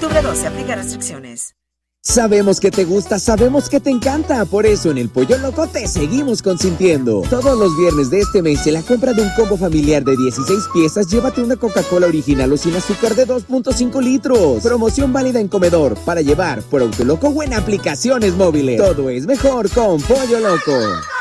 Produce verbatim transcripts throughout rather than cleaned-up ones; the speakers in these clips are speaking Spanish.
octubre doce, aplica restricciones. Sabemos que te gusta, sabemos que te encanta. Por eso en el Pollo Loco te seguimos consintiendo. Todos los viernes de este mes, en la compra de un combo familiar de dieciséis piezas, llévate una Coca-Cola original o sin azúcar de dos punto cinco litros. Promoción válida en comedor, para llevar, por Autoloco o en aplicaciones móviles. Todo es mejor con Pollo Loco.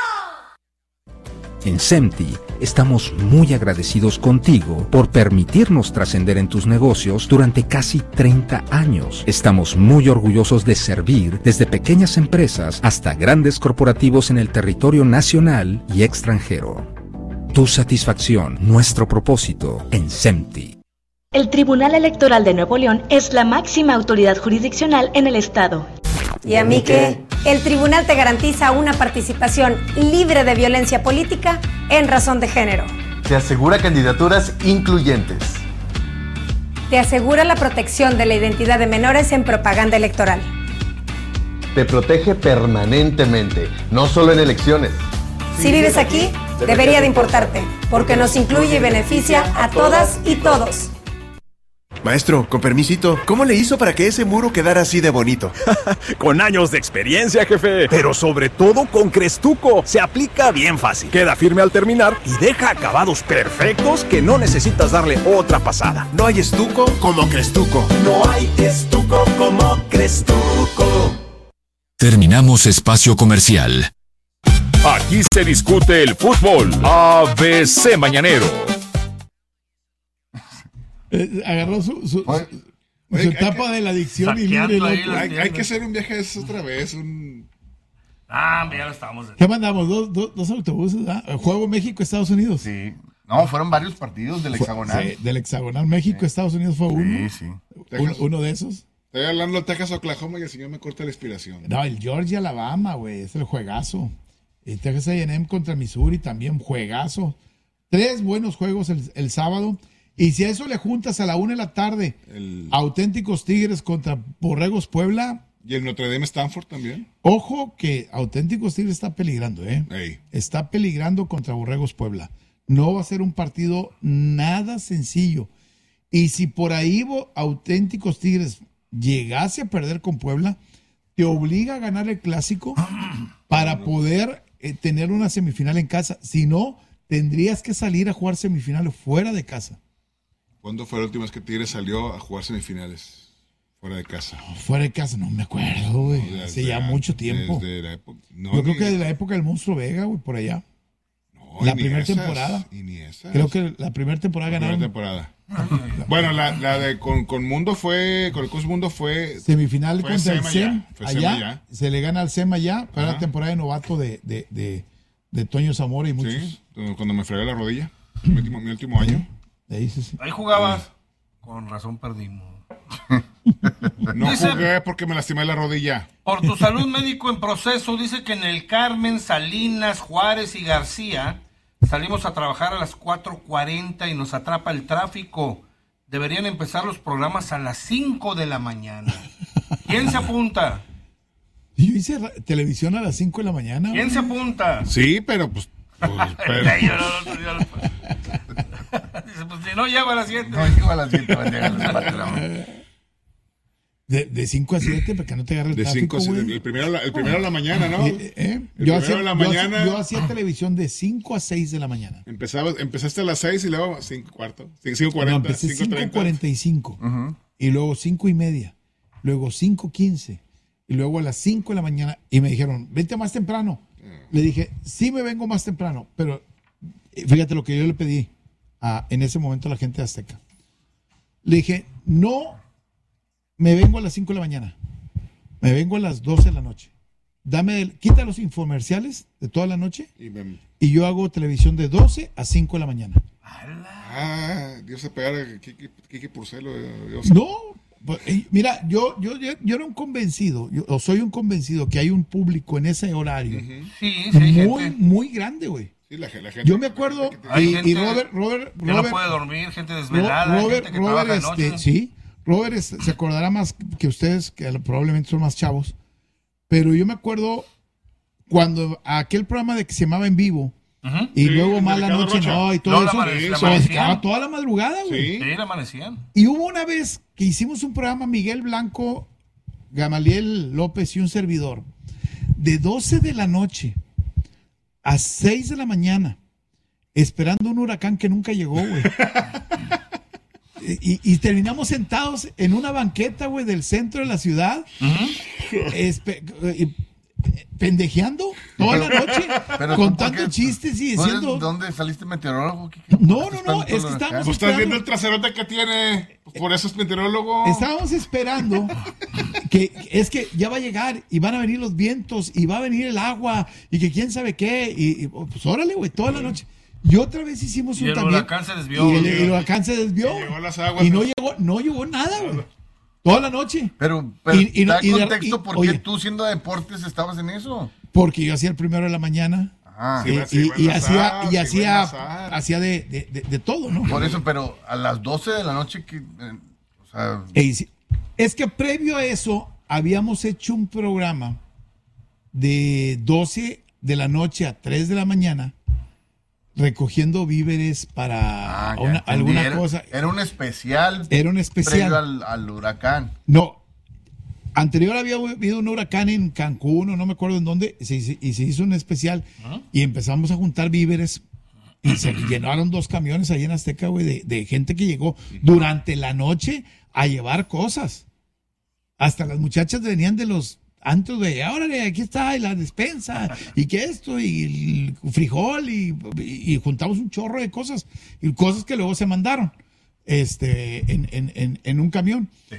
En SEMTI estamos muy agradecidos contigo por permitirnos trascender en tus negocios durante casi treinta años. Estamos muy orgullosos de servir desde pequeñas empresas hasta grandes corporativos en el territorio nacional y extranjero. Tu satisfacción, nuestro propósito en SEMTI. El Tribunal Electoral de Nuevo León es la máxima autoridad jurisdiccional en el estado. ¿Y a mí qué? El tribunal te garantiza una participación libre de violencia política en razón de género. Te asegura candidaturas incluyentes. Te asegura la protección de la identidad de menores en propaganda electoral. Te protege permanentemente, no solo en elecciones. Si vives aquí, debería de importarte, porque nos incluye y beneficia a todas y todos. Maestro, con permisito, ¿cómo le hizo para que ese muro quedara así de bonito? Con años de experiencia, jefe. Pero sobre todo con Crestuco. Se aplica bien fácil. Queda firme al terminar y deja acabados perfectos que no necesitas darle otra pasada. No hay estuco como Crestuco. No hay estuco como Crestuco. Terminamos espacio comercial. Aquí se discute el fútbol. A B C Mañanero. Eh, agarró su, su, Oye, su, oye, su hay etapa que, de la adicción y libre loco. Hay, hay que hacer un viaje de esos otra vez. Un... Ah, ya lo estamos. ¿Qué mandamos? ¿Dos, dos, dos autobuses? ¿Ah? ¿Juego México-Estados Unidos? Sí. No, fueron varios partidos del hexagonal. Sí, del hexagonal. México-Estados Unidos fue uno. Sí, sí. Un, uno de esos. Estoy hablando de Texas-Oklahoma y el señor me corta la inspiración. No, el Georgia-Alabama, güey. Es el juegazo. El Texas A and M contra Missouri también, juegazo. Tres buenos juegos el, el sábado. Y si a eso le juntas a la una de la tarde, el... Auténticos Tigres contra Borregos Puebla. Y el Notre Dame Stanford también. Ojo que Auténticos Tigres está peligrando, ¿eh? Ey. Está peligrando contra Borregos Puebla. No va a ser un partido nada sencillo. Y si por ahí Auténticos Tigres llegase a perder con Puebla, te obliga a ganar el clásico para poder eh, tener una semifinal en casa. Si no, tendrías que salir a jugar semifinales fuera de casa. ¿Cuándo fue la última vez que Tigres salió a jugar semifinales fuera de casa? No, fuera de casa, no me acuerdo, güey. No, Hace ya mucho tiempo. La época, no, Yo creo que de la época del Monstruo Vega, güey, por allá. No, la primera temporada. Y ni esas. Creo que la primera temporada la ganaron. Primera temporada. Bueno, la, la de con, con Mundo fue, con el Cosmundo fue... Semifinal fue contra el Sema S E M, ya, fue allá, Sema ya. Se le gana al S E M allá, para la temporada de novato de, de, de, de Toño Zamora y muchos. Sí, cuando me fregué la rodilla, mi último, mi último año. Ahí, sí, sí. Ahí jugabas. Con razón perdimos. No dice, jugué porque me lastimé la rodilla. Por tu salud, médico en proceso, dice que en el Carmen, Salinas, Juárez y García salimos a trabajar a las cuatro cuarenta y nos atrapa el tráfico. Deberían empezar los programas a las cinco de la mañana. ¿Quién se apunta? Yo hice televisión a las cinco de la mañana. ¿Quién se apunta? Sí, pero pues... pues pero, pues. Dice, pues si no lleva a las siete. No lleva a las siete, van a llegar a las cuatro. De, de cinco a siete, para que no te agarre el de tráfico, cinco, güey. El primero, la, el primero a la mañana, ¿no? ¿Eh? ¿Eh? El Yo, primero hacía, a la yo, mañana. hacía, yo hacía televisión de cinco a seis de la mañana. Empezaba, empezaste a las seis y luego cinco cuarto, cinco cuarenta, no, empecé cinco cuarenta y cinco. Uh-huh. Y luego cinco y media. Luego cinco quince. Y luego a las cinco de la mañana. Y me dijeron, vente más temprano. Uh-huh. Le dije, sí me vengo más temprano. Pero fíjate lo que yo le pedí a, en ese momento a la gente de Azteca. Le dije, no me vengo a las cinco de la mañana. Me vengo a las doce de la noche. Dame el, quita los infomerciales de toda la noche y, me... y yo hago televisión de doce a cinco de la mañana. Ah, Dios se pegara a Kiki Purcelo. Dios. No, mira, yo, yo, yo, yo era un convencido, yo, o soy un convencido que hay un público en ese horario uh-huh. sí, sí, muy, gente. muy grande, güey. Sí, la, la gente, yo me acuerdo, hay y, gente y Robert, Robert, que Robert, no puede dormir, gente desvelada, Robert, gente que Robert, trabaja este, noche. sí. Robert es, se acordará más que ustedes, que probablemente son más chavos, pero yo me acuerdo cuando aquel programa de que se llamaba En Vivo, Uh-huh. Y sí, luego más la noche Rocha. No, y todo no, eso. La amanecían. Se amanecían. Toda la madrugada, güey. Sí, sí, la amanecían. Y hubo una vez que hicimos un programa, Miguel Blanco, Gamaliel López y un servidor, de doce de la noche a seis de la mañana, esperando un huracán que nunca llegó, güey. y, y terminamos sentados en una banqueta, güey, del centro de la ciudad, uh-huh. espe- y, pendejeando toda la noche, pero contando chistes y diciendo... ¿Dónde saliste meteorólogo? No, no, no, es que estábamos... Pues estás viendo el traserote que tiene, por eso es meteorólogo. Estábamos esperando que es que ya va a llegar y van a venir los vientos y va a venir el agua y que quién sabe qué, y, y pues órale, güey, toda la noche. Y otra vez hicimos un también. Y el huracán se desvió. Y el, el huracán se desvió. Y, llegó las aguas, y no, llegó, no llegó nada, güey. Toda la noche. Pero, pero y, y, da y, contexto y, por oye, qué tú siendo deportes estabas en eso. Porque yo hacía el primero de la mañana. Ah, y, sí, y, y hacía, y hacía, hacía de, de, de, de todo, ¿no? Por eso, pero a las doce de la noche, que, eh, o sea... Es que previo a eso, habíamos hecho un programa de doce de la noche a tres de la mañana, recogiendo víveres para ah, una, alguna era, cosa. Era un especial. Era un especial. Previo al, al huracán. No. Anterior había habido un huracán en Cancún, o no me acuerdo en dónde, y se, y se hizo un especial. ¿Ah? Y empezamos a juntar víveres. Y se llenaron dos camiones ahí en Azteca, güey, de, de gente que llegó durante la noche a llevar cosas. Hasta las muchachas venían de los antros de, órale, aquí está, y la despensa, y que esto, y el frijol, y, y, y juntamos un chorro de cosas, y cosas que luego se mandaron este, en, en, en, en un camión. Sí.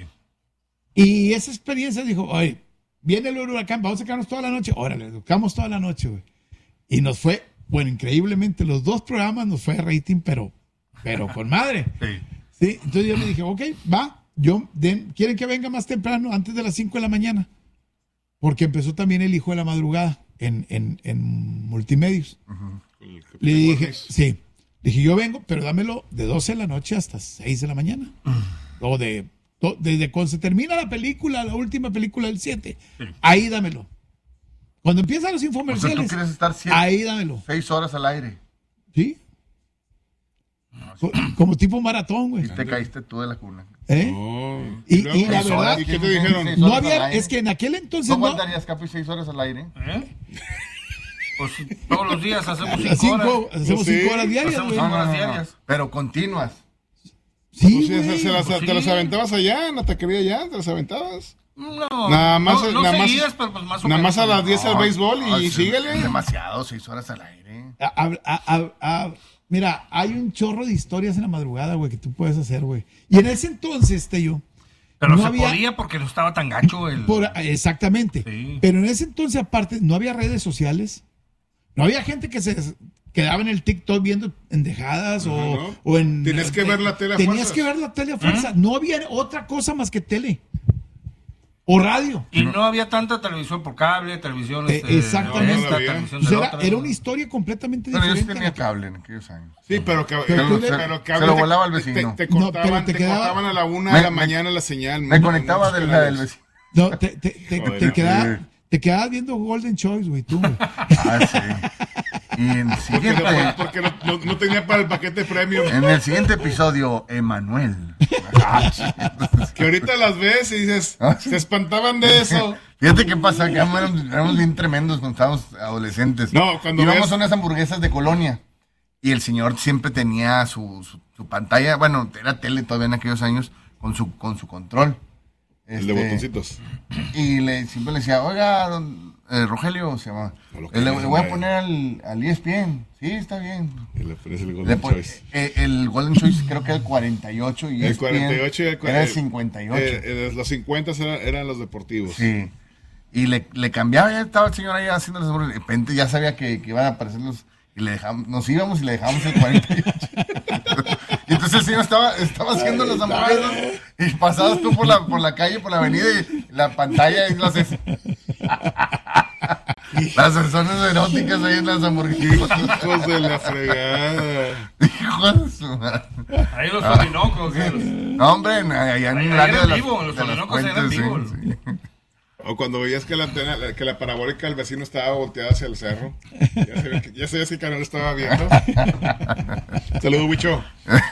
Y esa experiencia dijo, oye, viene el huracán, vamos a quedarnos toda la noche. Órale, buscamos toda la noche, güey. Y nos fue, bueno, increíblemente, los dos programas nos fue a rating, pero, pero con madre. Sí. Sí. Entonces yo le dije, ok, va, yo, den, ¿quieren que venga más temprano, antes de las cinco de la mañana? Porque empezó también el Hijo de la Madrugada en, en, en Multimedios. Uh-huh. Le dije, sí, le dije, yo vengo, pero dámelo de doce de la noche hasta seis de la mañana. Uh-huh. O de, desde cuando se termina la película, la última película del siete, sí. Ahí dámelo. Cuando empiezan los infomerciales, o sea, ¿tú quieres estar siete, ahí dámelo. Seis horas al aire? Sí. No, sí. Como tipo maratón, güey. Y te caíste tú de la cuna. ¿Eh? Oh. Y, y, y la verdad, ¿y qué te dijeron? No había, es que en aquel entonces ¿Cómo no. andarías, Capi, seis horas al aire? ¿Eh? Pues todos los días hacemos cinco, cinco horas. Hacemos sí. cinco horas diarias, hacemos cinco no, horas no, diarias. No, no. Pero continuas. Sí, pues, güey, se, se las, pues ¿te sí. las aventabas allá en la taquería allá? ¿Te las aventabas? No, nada más, no, no nada seguidas, más, pero pues más o nada menos. más a las diez no, al béisbol y no, síguele. Es demasiado, seis horas al aire. A, a, a, a, mira, hay un chorro de historias en la madrugada, güey, que tú puedes hacer, güey. Y en ese entonces, Tello, pero no se había, podía porque no estaba tan gacho el... Por, exactamente. Sí. Pero en ese entonces, aparte, no había redes sociales. No había gente que se quedaba en el TikTok viendo pendejadas no, o, no. o en... Tenías que ver la tele a Tenías fuerzas. que ver la tele a fuerza. ¿Eh? No había otra cosa más que tele. O radio. Y no había tanta televisión por cable, televisión... Eh, este, exactamente. Esta, televisión o sea, era, era una historia completamente pero diferente. Pero yo sí tenía cable en aquellos años. Sí, pero que, pero pero, se, pero cable se lo volaba al vecino. Te, te cortaban, no, te te quedaba, cortaban a la una me, de la mañana la señal. Me conectaba del, del vecino. No, te, te, te, Joder, te, quedaba, te quedabas viendo Golden Choice, güey, tú. Güey. Ah, sí. Y en el siguiente, porque, no, porque no, no, no tenía para el paquete premium. En el siguiente episodio, Emanuel. Que ahorita las ves y dices, se espantaban de eso. Fíjate qué pasa, que éramos, éramos bien tremendos cuando estábamos adolescentes. No, cuando íbamos ves... a unas hamburguesas de Colonia y el señor siempre tenía su, su, su pantalla, bueno, era tele todavía en aquellos años, con su, con su control. El este, de botoncitos. Y le, siempre le decía, oiga, don, eh, Rogelio se llama, le, le voy a poner al, al E S P N. Sí, está bien. Y le pones el Golden pon, Choice. Eh, el Golden Choice creo que era el cuarenta y ocho y el cuarenta y ocho el, era el cincuenta y ocho. Eh, eh, los cincuenta eran, eran los deportivos. Sí. Y le, le cambiaba, ya estaba el señor ahí haciendo los de repente ya sabía que, que iban a aparecer los, y le dejamos, nos íbamos y le dejamos el cuarenta y ocho. Y entonces el señor estaba, estaba haciendo las hamburguesas y pasabas tú por la, por la calle, por la avenida y la pantalla y las las personas eróticas ahí en las hamburguesas. Hijos de la fregada. Hijos de su madre. Ahí los Orinocos. Ah, no, hombre, allá en el área de vivo, los Orinocos eran vivos. O cuando veías que la antena, que la parabólica del vecino estaba volteada hacia el cerro. Ya sabías que, ya sabías qué canal estaba viendo. Saludos, Wicho.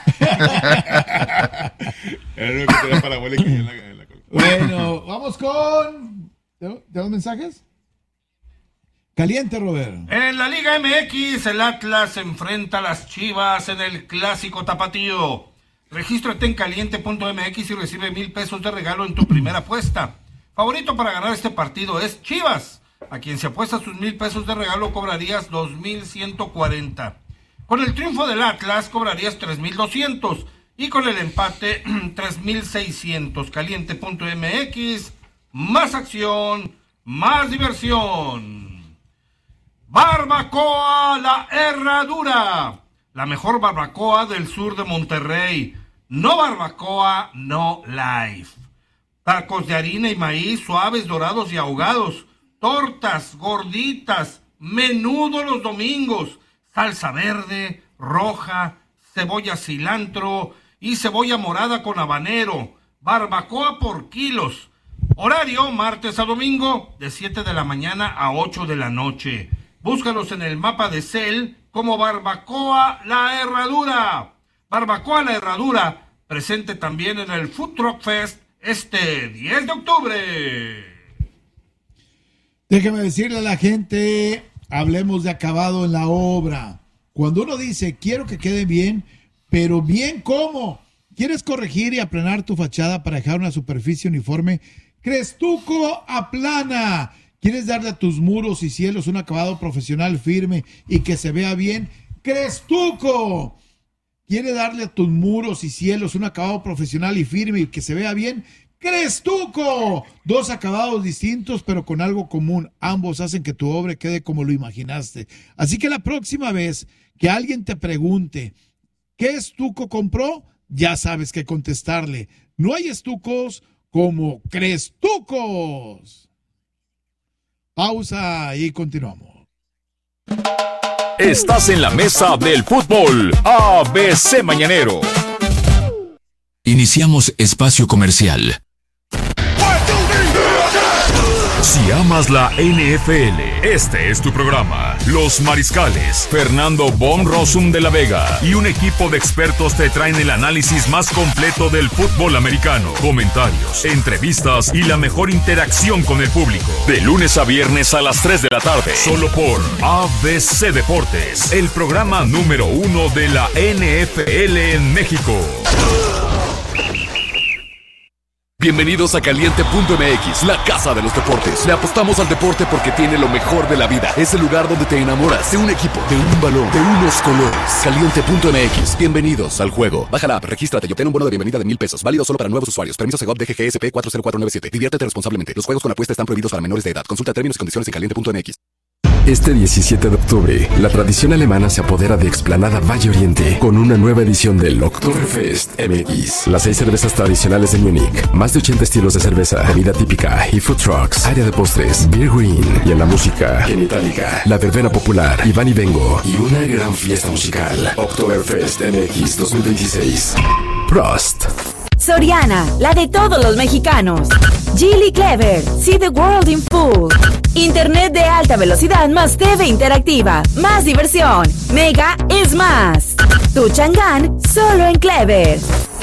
Era el único que tenía parabólica en la, en la... Bueno, vamos con... ¿Tenemos mensajes? Caliente, Robert. En la Liga M X, el Atlas enfrenta a las Chivas en el Clásico Tapatío. Regístrate en caliente punto m x y recibe mil pesos de regalo en tu primera apuesta. Favorito para ganar este partido es Chivas. A quien se apuesta sus mil pesos de regalo cobrarías dos mil ciento cuarenta. Con el triunfo del Atlas cobrarías tres mil doscientos. Y con el empate, tres mil seiscientos. caliente punto m x, más acción, más diversión. Barbacoa La Herradura, la mejor barbacoa del sur de Monterrey. No barbacoa, no life. Tacos de harina y maíz suaves, dorados y ahogados. Tortas, gorditas, menudo los domingos. Salsa verde, roja, cebolla cilantro y cebolla morada con habanero. Barbacoa por kilos. Horario martes a domingo de siete de la mañana a ocho de la noche. Búscalos en el mapa de Cel como Barbacoa La Herradura. Barbacoa La Herradura, presente también en el Food Truck Fest este diez de octubre. Déjeme decirle a la gente, hablemos de acabado en la obra. Cuando uno dice, quiero que quede bien, pero bien, ¿cómo? ¿Quieres corregir y aplanar tu fachada para dejar una superficie uniforme? Crestuco Aplana. ¿Quieres darle a tus muros y cielos un acabado profesional firme y que se vea bien? ¡Crestuco! ¿Quieres darle a tus muros y cielos un acabado profesional y firme y que se vea bien? ¡Crestuco! Dos acabados distintos pero con algo común. Ambos hacen que tu obra quede como lo imaginaste. Así que la próxima vez que alguien te pregunte ¿qué estuco compró? Ya sabes qué contestarle. No hay estucos como Crestucos. Pausa y continuamos. Estás en la mesa del fútbol A B C Mañanero. Iniciamos espacio comercial. Si amas la N F L, este es tu programa. Los Mariscales, Fernando Von Rossum de la Vega y un equipo de expertos te traen el análisis más completo del fútbol americano. Comentarios, entrevistas y la mejor interacción con el público. De lunes a viernes a las tres de la tarde. Solo por A B C Deportes, el programa número uno de la N F L en México. Bienvenidos a caliente punto m x, la casa de los deportes. Le apostamos al deporte porque tiene lo mejor de la vida. Es el lugar donde te enamoras de un equipo, de un balón, de unos colores. caliente punto m x. Bienvenidos al juego. Baja la app, regístrate y obtén un bono de bienvenida de mil pesos. Válido solo para nuevos usuarios. Permiso Segov D G G S P cuatro cero cuatro nueve siete. Diviértete responsablemente. Los juegos con apuesta están prohibidos para menores de edad. Consulta términos y condiciones en caliente punto m x. Este diecisiete de octubre, la tradición alemana se apodera de Explanada Valle Oriente con una nueva edición del Oktoberfest M X. Las seis cervezas tradicionales de Múnich, más de ochenta estilos de cerveza, comida típica y food trucks, área de postres, beer green y en la música, Genitalica, la verbena popular, Iván y Vengo y una gran fiesta musical. Oktoberfest M X dos mil veintiséis. Prost. Soriana, la de todos los mexicanos. Geely Clever, see the world in full. Internet de alta velocidad más T V interactiva, más diversión. Mega es más. Tu Chang'an, solo en Clever.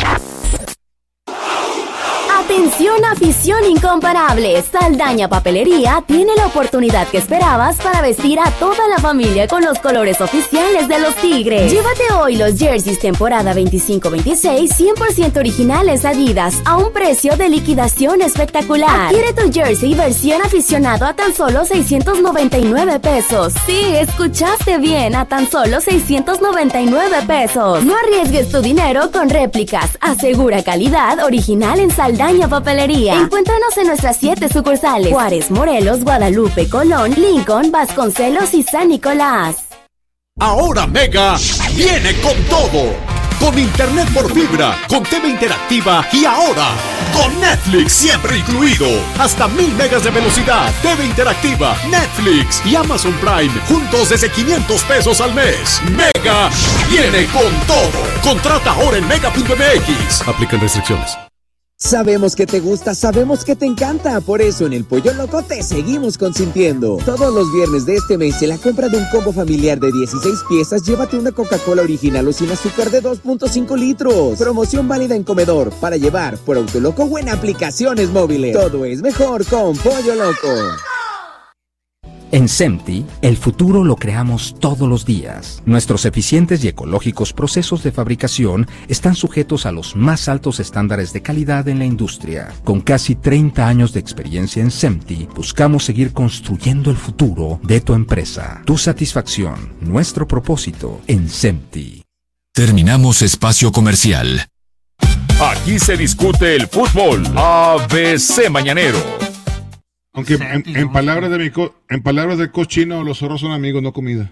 Atención, afición incomparable. Saldaña Papelería tiene la oportunidad que esperabas para vestir a toda la familia con los colores oficiales de los Tigres. Llévate hoy los jerseys temporada veinticinco veintiséis cien por ciento originales Adidas a un precio de liquidación espectacular. Adquiere tu jersey versión aficionado a tan solo seiscientos noventa y nueve pesos. Sí, escuchaste bien, a tan solo seiscientos noventa y nueve pesos. No arriesgues tu dinero con réplicas. Asegura calidad original en Saldaña Papelería. Encuéntranos en nuestras siete sucursales: Juárez, Morelos, Guadalupe, Colón, Lincoln, Vasconcelos y San Nicolás. Ahora Mega viene con todo. Con internet por fibra, con T V interactiva y ahora con Netflix siempre incluido. Hasta mil megas de velocidad, T V interactiva, Netflix y Amazon Prime juntos desde quinientos pesos al mes. Mega viene con todo. Contrata ahora en mega punto m x. Aplican restricciones. Sabemos que te gusta, sabemos que te encanta, por eso en el Pollo Loco te seguimos consintiendo. Todos los viernes de este mes, en la compra de un combo familiar de dieciséis piezas, llévate una Coca-Cola original o sin azúcar de dos punto cinco litros. Promoción válida en comedor, para llevar, por Autoloco o en aplicaciones móviles. Todo es mejor con Pollo Loco. En SEMTI, el futuro lo creamos todos los días. Nuestros eficientes y ecológicos procesos de fabricación están sujetos a los más altos estándares de calidad en la industria. Con casi treinta años de experiencia en SEMTI, buscamos seguir construyendo el futuro de tu empresa. Tu satisfacción, nuestro propósito en SEMTI. Terminamos espacio comercial. Aquí se discute el fútbol. A B C Mañanero. Aunque en, en palabras de mi co, en palabras del coach chino, los zorros son amigos, no comida.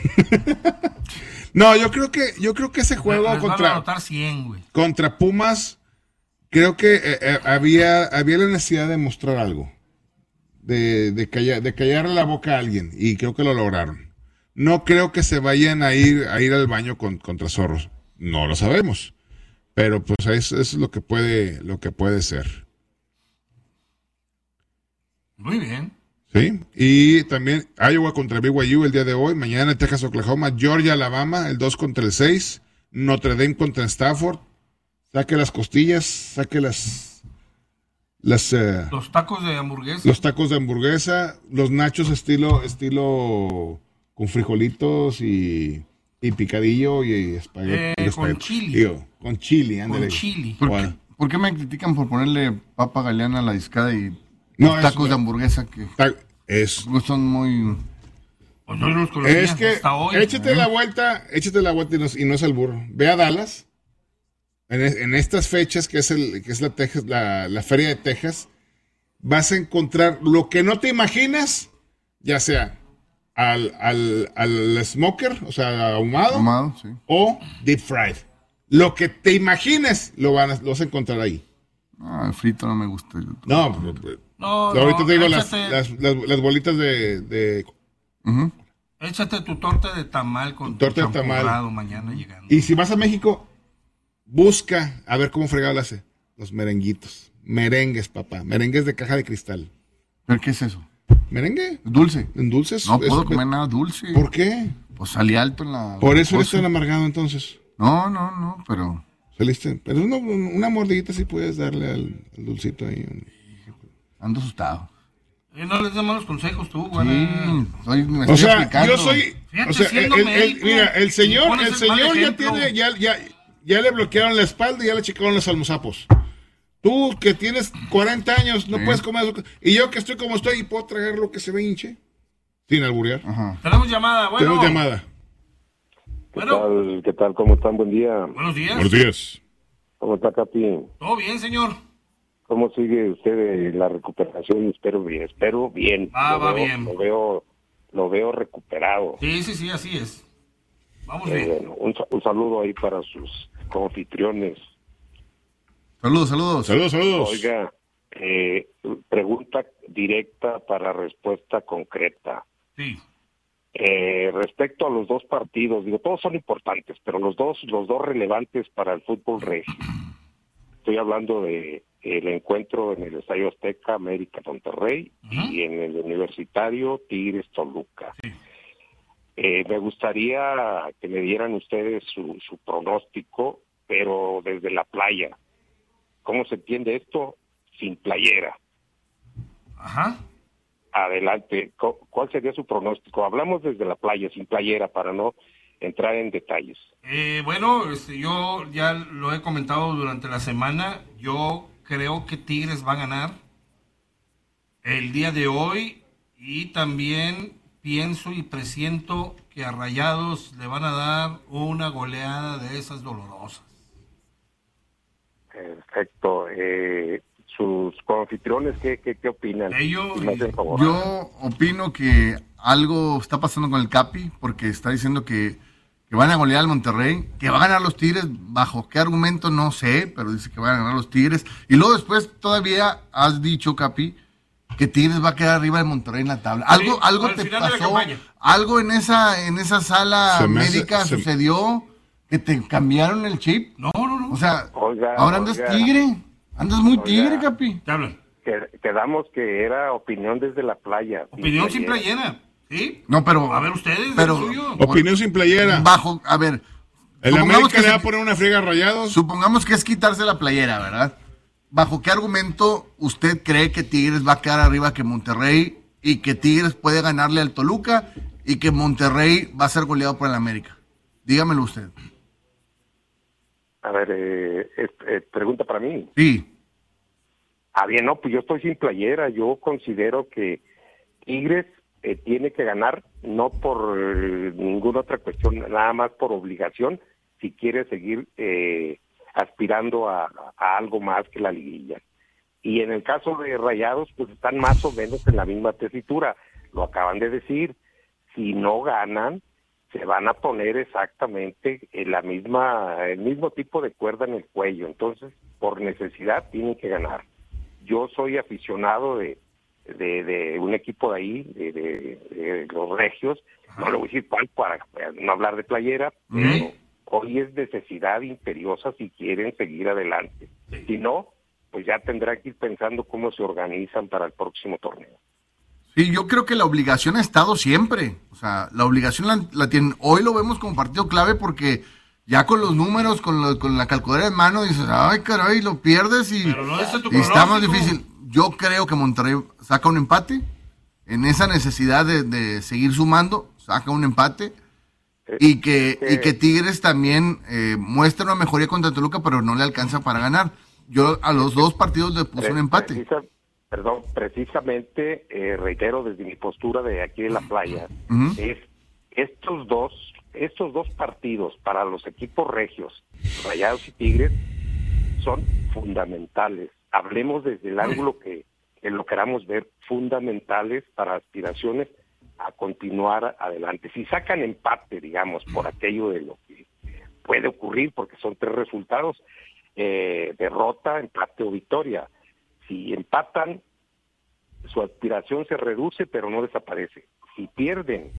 No, yo creo que yo creo que ese juego les contra van a anotar cien, güey. contra Pumas, creo que eh, eh, había había la necesidad de mostrar algo, de de callar de callarle la boca a alguien, y creo que lo lograron. No creo que se vayan a ir a ir al baño con, contra zorros, no lo sabemos, pero pues eso es lo que puede lo que puede ser. Muy bien. Sí, y también Iowa contra B Y U el día de hoy, mañana Texas, Oklahoma, Georgia, Alabama, el dos contra el seis, Notre Dame contra Stafford, saque las costillas, saque las... las uh, los tacos de hamburguesa. Los tacos de hamburguesa, los nachos estilo estilo con frijolitos y, y picadillo y espagueti. Eh, con chili. Digo, con chili, ándale. Con chili. ¿Por qué, ¿Por qué me critican por ponerle papa galeana a la discada y... No, los tacos es, de hamburguesa que es, son muy... Pues no los conocía es que hasta hoy. Échate ¿eh? la vuelta, échate la vuelta y no, y no es al burro. Ve a Dallas en, en estas fechas que es el que es la Texas, la, la feria de Texas, vas a encontrar lo que no te imaginas, ya sea al, al, al smoker, o sea, ahumado, ahumado sí. o deep fried. Lo que te imagines lo, van a, lo vas a encontrar ahí. Ah, el frito no me gusta. No, no, ahorita no, te digo échate, las, las, las, las bolitas de... de uh-huh. Échate tu torta de tamal con tu torta de tamal mañana llegando. Y si vas a México, busca a ver cómo fregado le hace. Los merenguitos. Merengues, papá. Merengues de caja de cristal. ¿Pero qué es eso? ¿Merengue? ¿Dulce? ¿En dulces? No puedo eso, comer nada dulce. ¿Por qué? Pues salí alto en la... Por eso eres tan amargado entonces. No, no, no, pero... Saliste. Pero una, una mordidita sí puedes darle al, al dulcito ahí. Ando asustado. Eh, no les dé malos consejos tú, güey. Sí, soy, me o estoy sea, aplicando. yo soy... Fíjate, o sea, siendo el, médico, el, mira, el señor, el el señor ya ejemplo. tiene... Ya, ya, ya le bloquearon la espalda y ya le checaron los almozapos. Tú que tienes cuarenta años no sí. puedes comer eso. Y yo que estoy como estoy y puedo traer lo que se me hinche. Sin alburear. Ajá. Tenemos llamada, bueno. Tenemos llamada. ¿Qué Bueno. tal? ¿Qué tal? ¿Cómo están? Buen día. Buenos días. Buenos días. ¿Cómo está, Capi? Todo bien, señor. ¿Cómo sigue usted de la recuperación? Espero bien, espero bien. Ah, lo va veo, bien. Lo veo, lo veo recuperado. Sí, sí, sí, así es. Vamos Eh, bien. bueno, un, un saludo ahí para sus confitriones. Saludos, saludos. Saludos, saludos. Oiga, eh, pregunta directa para respuesta concreta. Sí. Eh, respecto a los dos partidos, digo, todos son importantes, pero los dos, los dos relevantes para el fútbol regio. Estoy hablando de el encuentro en el Estadio Azteca, América Monterrey, uh-huh. y en el Universitario Tigres Toluca. Sí. Eh, me gustaría que me dieran ustedes su, su pronóstico, pero desde la playa. ¿Cómo se entiende esto? Sin playera. Ajá. Adelante. ¿Cuál sería su pronóstico? Hablamos desde la playa, sin playera, para no entrar en detalles. Eh, bueno, este, yo ya lo he comentado durante la semana. Yo creo que Tigres va a ganar el día de hoy y también pienso y presiento que a Rayados le van a dar una goleada de esas dolorosas. Perfecto. Eh, sus coanfitriones, ¿qué, qué, qué opinan? Ellos, si me hacen favor. Yo opino que algo está pasando con el Capi, porque está diciendo que, que van a golear al Monterrey, que va a ganar los Tigres. ¿Bajo qué argumento? No sé, pero dice que van a ganar los Tigres. Y luego después todavía has dicho, Capi, que Tigres va a quedar arriba del Monterrey en la tabla. Algo, sí, algo te pasó, algo en esa, en esa sala médica hace, sucedió, se... que te cambiaron el chip. No, no, no. O sea, oiga, ahora andas oiga. Tigre. Andas muy tigre, Capi. ¿Te hablan? Quedamos que era opinión desde la playa. Opinión sin playera, ¿sí? No, pero... A ver, ustedes, pero, el suyo. Opinión sin playera. Bajo, a ver... El América le va a poner una friega a Rayados. Supongamos que es quitarse la playera, ¿verdad? ¿Bajo qué argumento usted cree que Tigres va a quedar arriba que Monterrey y que Tigres puede ganarle al Toluca y que Monterrey va a ser goleado por el América? Dígamelo usted. A ver, eh, eh, eh, pregunta para mí. Sí. Ah, bien, no, pues yo estoy sin playera. Yo considero que Tigres eh, tiene que ganar, no por eh, ninguna otra cuestión, nada más por obligación, si quiere seguir eh, aspirando a, a algo más que la liguilla. Y en el caso de Rayados, pues están más o menos en la misma tesitura. Lo acaban de decir. Si no ganan, se van a poner exactamente en la misma, el mismo tipo de cuerda en el cuello. Entonces, por necesidad, tienen que ganar. Yo soy aficionado de, de, de un equipo de ahí, de, de, de los Regios. No le voy a decir cuál para no hablar de playera, pero ¿Mm? hoy es necesidad imperiosa si quieren seguir adelante. Sí. Si no, pues ya tendrán que ir pensando cómo se organizan para el próximo torneo. Sí, yo creo que la obligación ha estado siempre. O sea, la obligación la, la tienen. Hoy lo vemos como partido clave porque ya con los números, con, lo, con la calculadora en mano, dices, ay, caray, lo pierdes y, no y está más difícil. Yo creo que Monterrey saca un empate. En esa necesidad de, de seguir sumando, saca un empate. Y que, y que Tigres también eh, muestra una mejoría contra Toluca, pero no le alcanza para ganar. Yo a los dos partidos le puse un empate. Precisa, perdón, precisamente, eh, reitero desde mi postura de aquí de la playa, Uh-huh. es estos dos, estos dos partidos para los equipos regios, Rayados y Tigres, son fundamentales. Hablemos desde el ángulo que, que lo queramos ver, fundamentales para aspiraciones a continuar adelante. Si sacan empate, digamos, por aquello de lo que puede ocurrir, porque son tres resultados, eh, derrota, empate o victoria. Si empatan, su aspiración se reduce, pero no desaparece. Si pierden,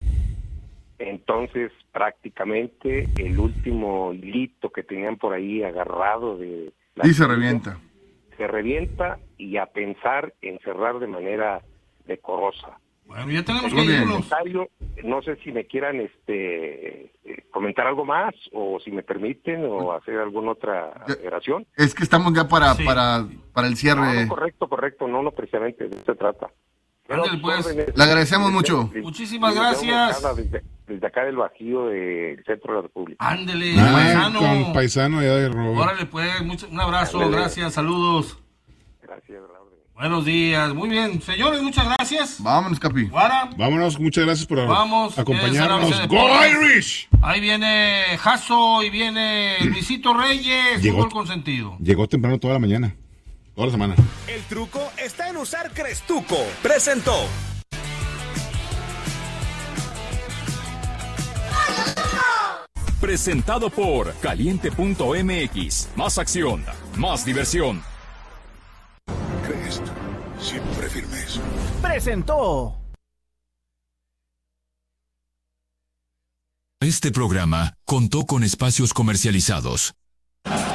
entonces prácticamente el último hilito que tenían por ahí agarrado de... La y se revienta. Se revienta y a pensar en cerrar de manera decorosa. Bueno, ya tenemos que ir. No sé si me quieran este eh, comentar algo más o si me permiten o hacer alguna otra aclaración. Es que estamos ya para sí. para para el cierre. No, no, correcto, correcto, no, no precisamente de eso se trata. Pero, pues, órdenes, le agradecemos desde, mucho. Desde, Muchísimas gracias. Desde, desde acá del Bajío del centro de la República. Ándele, ah, paisano. Con paisano ya de Robert. Órale, pues, mucho, un abrazo, Ándele. Gracias, saludos. Gracias, Raúl. Buenos días, muy bien, señores, muchas gracias. Vámonos, Capi. Guara. Vámonos, muchas gracias por Vamos, acompañarnos. ¡Go Irish! Ahí viene Jasso y viene Luisito Reyes, llegó, fútbol consentido. Llegó temprano toda la mañana, toda la semana. El truco está en usar Crestuco. Presentó. Presentado por Caliente punto M X. Más acción, más diversión. Crest, siempre firmes. Presentó. Este programa contó con espacios comercializados.